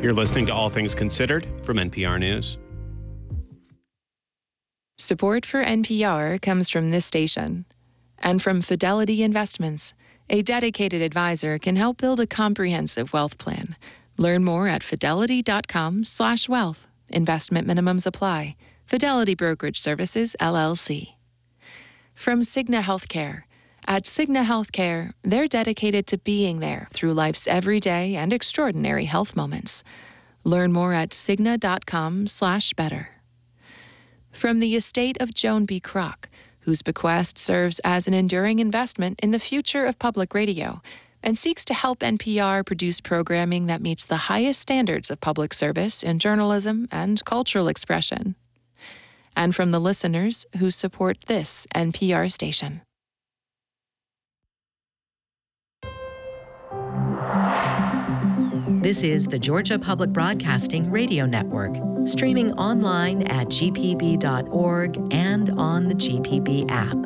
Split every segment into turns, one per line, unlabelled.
You're listening to All Things Considered from NPR News.
Support for NPR comes from this station and from Fidelity Investments. A dedicated advisor can help build a comprehensive wealth plan. Learn more at fidelity.com/wealth. Investment minimums apply. Fidelity Brokerage Services, LLC. From Cigna Healthcare. At Cigna Healthcare, they're dedicated to being there through life's everyday and extraordinary health moments. Learn more at cigna.com/better. From the estate of Joan B. Kroc, whose bequest serves as an enduring investment in the future of public radio and seeks to help NPR produce programming that meets the highest standards of public service in journalism and cultural expression. And from the listeners who support this NPR station.
This is the Georgia Public Broadcasting Radio Network, streaming online at gpb.org and on the GPB app.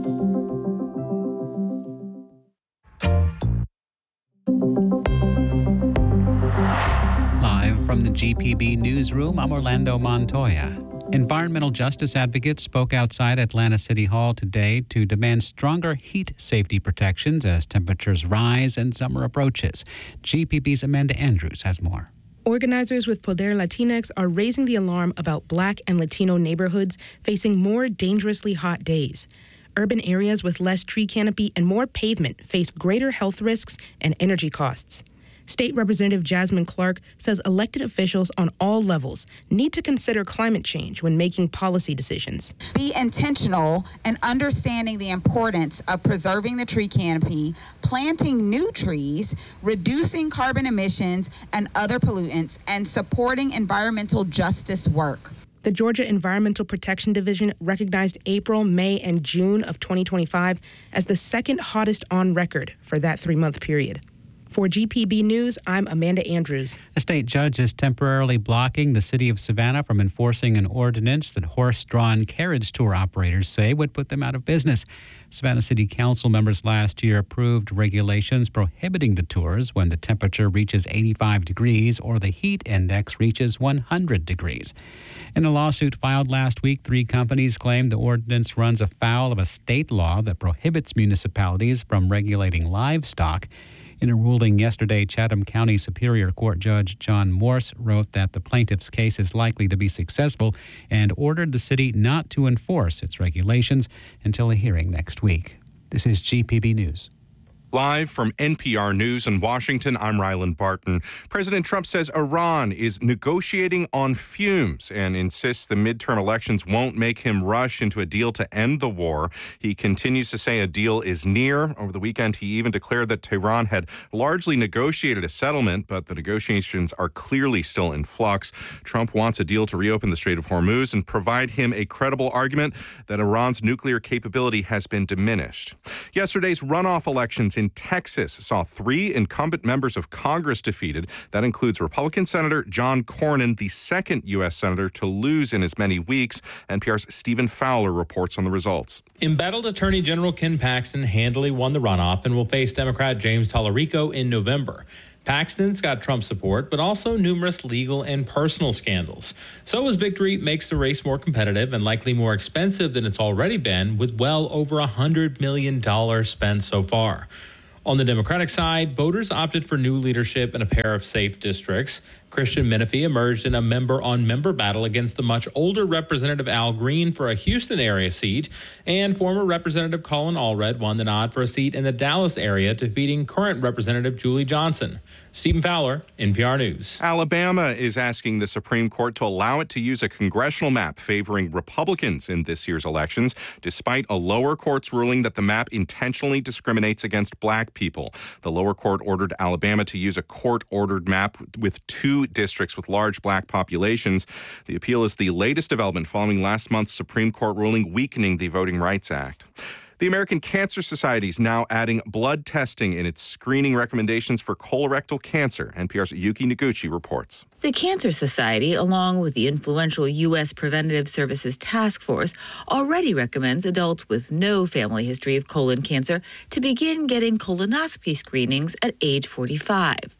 Live from the GPB newsroom, I'm Orlando Montoya. Environmental justice advocates spoke outside Atlanta City Hall today to demand stronger heat safety protections as temperatures rise and summer approaches. GPB's Amanda Andrews has more.
Organizers with Poder Latinx are raising the alarm about Black and Latino neighborhoods facing more dangerously hot days. Urban areas with less tree canopy and more pavement face greater health risks and energy costs. State Representative Jasmine Clark says elected officials on all levels need to consider climate change when making policy decisions.
Be intentional in understanding the importance of preserving the tree canopy, planting new trees, reducing carbon emissions and other pollutants, and supporting environmental justice work.
The Georgia Environmental Protection Division recognized April, May, and June of 2025 as the second hottest on record for that 3-month period. For GPB News, I'm Amanda Andrews.
A state judge is temporarily blocking the city of Savannah from enforcing an ordinance that horse-drawn carriage tour operators say would put them out of business. Savannah City Council members last year approved regulations prohibiting the tours when the temperature reaches 85 degrees or the heat index reaches 100 degrees. In a lawsuit filed last week, 3 companies claim the ordinance runs afoul of a state law that prohibits municipalities from regulating livestock. In a ruling yesterday, Chatham County Superior Court Judge John Morse wrote that the plaintiff's case is likely to be successful and ordered the city not to enforce its regulations until a hearing next week. This is GPB News.
Live from NPR News in Washington, I'm Ryland Barton. President Trump says Iran is negotiating on fumes and insists the midterm elections won't make him rush into a deal to end the war. He continues to say a deal is near. Over the weekend, he even declared that Tehran had largely negotiated a settlement, but the negotiations are clearly still in flux. Trump wants a deal to reopen the Strait of Hormuz and provide him a credible argument that Iran's nuclear capability has been diminished. Yesterday's runoff elections in Texas saw 3 incumbent members of Congress defeated. That includes Republican Senator John Cornyn, the second U.S. Senator to lose in as many weeks. NPR's Stephen Fowler reports on the results.
Embattled Attorney General Ken Paxton handily won the runoff and will face Democrat James Tallarico in November. Paxton's got Trump support, but also numerous legal and personal scandals. So his victory makes the race more competitive and likely more expensive than it's already been, with well over $100 million spent so far. On the Democratic side, voters opted for new leadership in a pair of safe districts. Christian Menifee emerged in a member-on-member battle against the much older Representative Al Green for a Houston area seat, and former Representative Colin Allred won the nod for a seat in the Dallas area, defeating current Representative Julie Johnson. Stephen Fowler, NPR News.
Alabama is asking the Supreme Court to allow it to use a congressional map favoring Republicans in this year's elections, despite a lower court's ruling that the map intentionally discriminates against Black people. The lower court ordered Alabama to use a court-ordered map with 2 districts with large Black populations. The appeal is the latest development following last month's Supreme Court ruling weakening the Voting Rights Act. The American Cancer Society is now adding blood testing in its screening recommendations for colorectal cancer. NPR's Yuki Noguchi reports.
The Cancer Society, along with the influential U.S. Preventative Services Task Force, already recommends adults with no family history of colon cancer to begin getting colonoscopy screenings at age 45.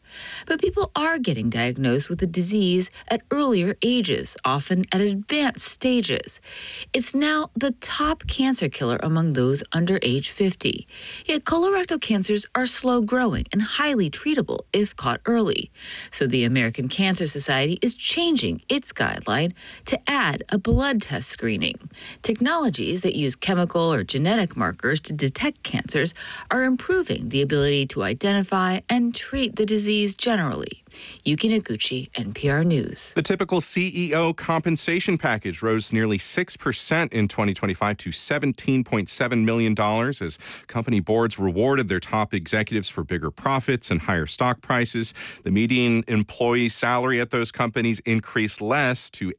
But people are getting diagnosed with the disease at earlier ages, often at advanced stages. It's now the top cancer killer among those under age 50. Yet colorectal cancers are slow growing and highly treatable if caught early. So the American Cancer Society is changing its guideline to add a blood test screening. Technologies that use chemical or genetic markers to detect cancers are improving the ability to identify and treat the disease generally. Yuki Noguchi, NPR News.
The typical CEO compensation package rose nearly 6% in 2025 to $17.7 million as company boards rewarded their top executives for bigger profits and higher stock prices. The median employee salary at those companies increased less to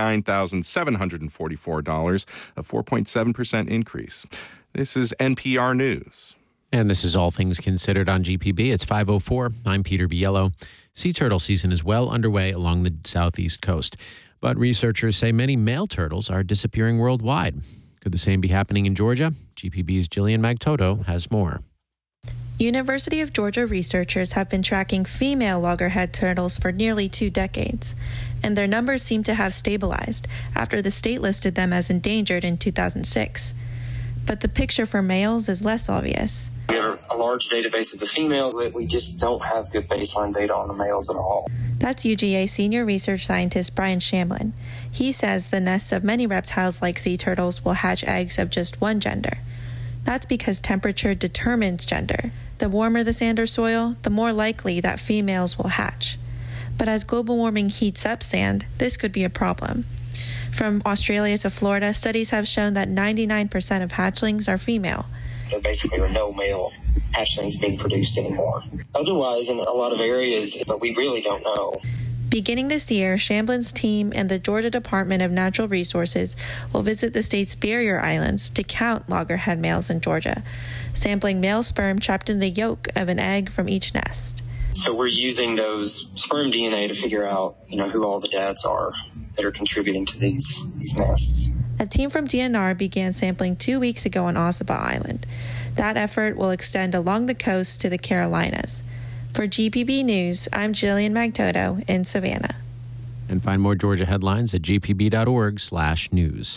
$89,744, a 4.7% increase. This is NPR News.
And this is All Things Considered on GPB. It's 5:04. I'm Peter Biello. Sea turtle season is well underway along the southeast coast, but researchers say many male turtles are disappearing worldwide. Could the same be happening in Georgia? GPB's Jillian Magtoto has more.
University of Georgia researchers have been tracking female loggerhead turtles for nearly 2 decades, and their numbers seem to have stabilized after the state listed them as endangered in 2006. But the picture for males is less obvious.
We have a large database of the females, but we just don't have good baseline data on the males at all.
That's UGA senior research scientist Brian Shamblin. He says the nests of many reptiles like sea turtles will hatch eggs of just one gender. That's because temperature determines gender. The warmer the sand or soil, the more likely that females will hatch. But as global warming heats up sand, this could be a problem. From Australia to Florida, studies have shown that 99% of hatchlings are female.
There basically are no male hatchlings being produced anymore. Otherwise, in a lot of areas, but we really don't know.
Beginning this year, Shamblin's team and the Georgia Department of Natural Resources will visit the state's barrier islands to count loggerhead males in Georgia, sampling male sperm trapped in the yolk of an egg from each nest.
So we're using those sperm DNA to figure out, who all the dads are that are contributing to these nests.
A team from DNR began sampling 2 weeks ago on Ossabaw Island. That effort will extend along the coast to the Carolinas. For GPB News, I'm Jillian Magtoto in Savannah.
And find more Georgia headlines at gpb.org/news.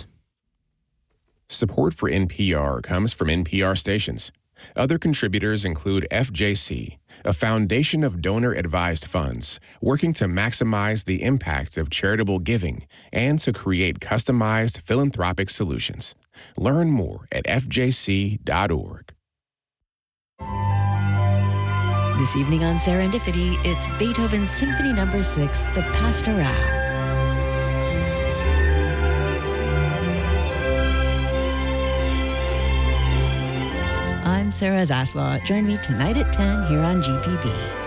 Support for NPR comes from NPR stations. Other contributors include FJC, a foundation of donor-advised funds working to maximize the impact of charitable giving and to create customized philanthropic solutions. Learn more at fjc.org.
This evening on Serendipity, it's Beethoven's Symphony No. 6, the Pastoral. I'm Sarah Zaslaw. Join me tonight at 10 here on GPB.